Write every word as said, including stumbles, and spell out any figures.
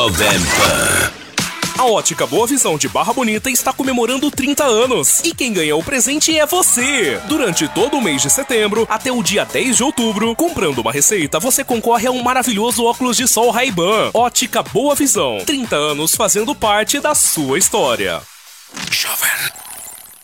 November. A Ótica Boa Visão de Barra Bonita está comemorando trinta anos. E quem ganha o presente é você! Durante todo o mês de setembro, até o dia dez de outubro, comprando uma receita, você concorre a um maravilhoso óculos de sol Ray-Ban. Ótica Boa Visão. trinta anos fazendo parte da sua história. Jovem.